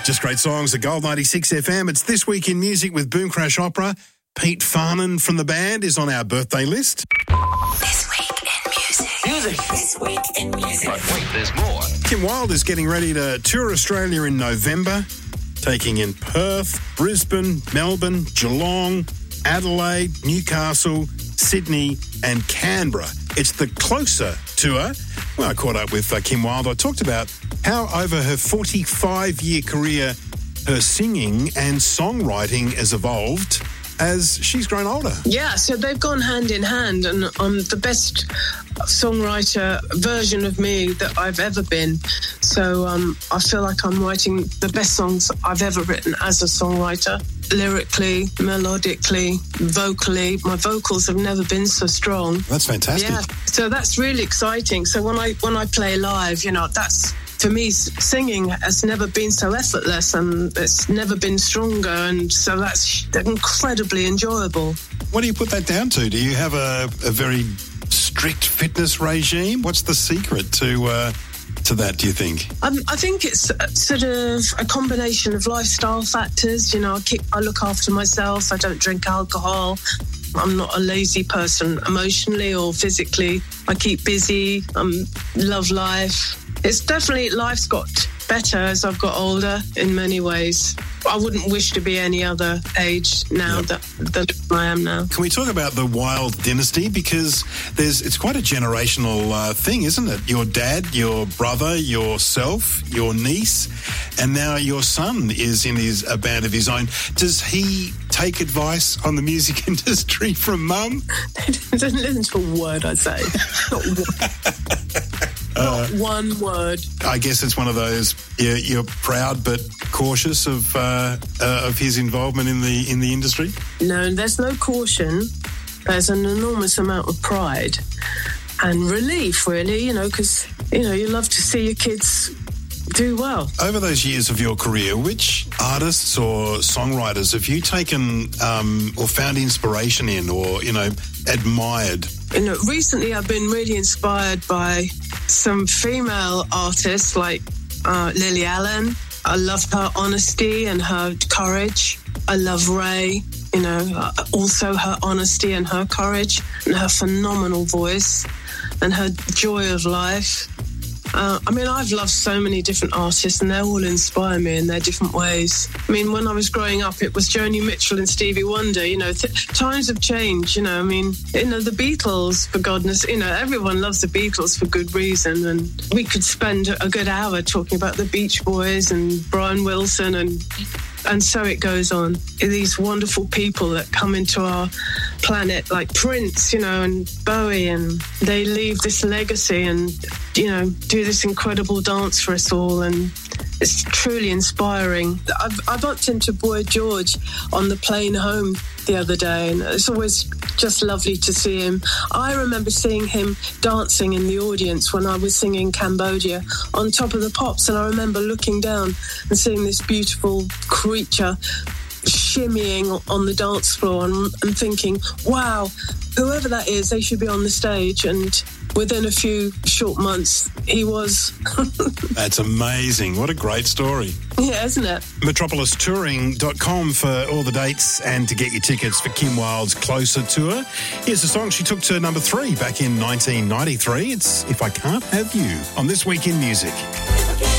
Just great songs at Gold 96 FM. It's This Week in Music with Boom Crash Opera. Pete Farnan from the band is on our birthday list. This Week in Music. This Week in Music. But wait, there's more. Kim Wilde is getting ready to tour Australia in November, taking in Perth, Brisbane, Melbourne, Geelong, Adelaide, Newcastle, Sydney and Canberra. It's the Closer tour. Well, I caught up with Kim Wilde. I talked about how over her 45-year career, her singing and songwriting has evolved as she's grown older. Yeah, so they've gone hand in hand, and I'm the best songwriter version of me that I've ever been. So I feel like I'm writing the best songs I've ever written as a songwriter. Lyrically, melodically, vocally. My vocals have never been so strong. That's fantastic. Yeah, so that's really exciting. So when I play live, that's... For me, singing has never been so effortless and it's never been stronger, and so that's incredibly enjoyable. What do you put that down to? Do you have a very strict fitness regime? What's the secret to that, do you think? I think it's sort of a combination of lifestyle factors. I look after myself. I don't drink alcohol. I'm not a lazy person emotionally or physically. I keep busy. Love life. It's definitely, life's got better as I've got older in many ways. I wouldn't wish to be any other age now than I am now. Can we talk about the Wilde dynasty? Because it's quite a generational thing, isn't it? Your dad, your brother, yourself, your niece, and now your son is in a band of his own. Does he take advice on the music industry from Mum? Doesn't listen to a word I say. Not one word. I guess it's one of those. You're proud but cautious of his involvement in the industry. No, there's no caution. There's an enormous amount of pride and relief, really. Because you love to see your kids do well. Over those years of your career, which artists or songwriters have you taken or found inspiration in, or admired? Recently I've been really inspired by some female artists like Lily Allen. I love her honesty and her courage. I love Ray, also her honesty and her courage and her phenomenal voice and her joy of life. I've loved so many different artists and they all inspire me in their different ways. When I was growing up, it was Joni Mitchell and Stevie Wonder. Times have changed, the Beatles, for goodness, everyone loves the Beatles for good reason. And we could spend a good hour talking about the Beach Boys and Brian Wilson and so it goes on. These wonderful people that come into our planet, like Prince, and Bowie, and they leave this legacy and, do this incredible dance for us all. And it's truly inspiring. I bumped into Boy George on the plane home the other day, and it's always just lovely to see him. I remember seeing him dancing in the audience when I was singing Cambodia on Top of the Pops, and I remember looking down and seeing this beautiful creature shimmying on the dance floor and thinking, wow, whoever that is, they should be on the stage. And within a few short months, he was. That's amazing. What a great story. Yeah, isn't it? MetropolisTouring.com for all the dates and to get your tickets for Kim Wilde's Closer tour. Here's a song she took to number 3 back in 1993. It's If I Can't Have You on This Week in Music.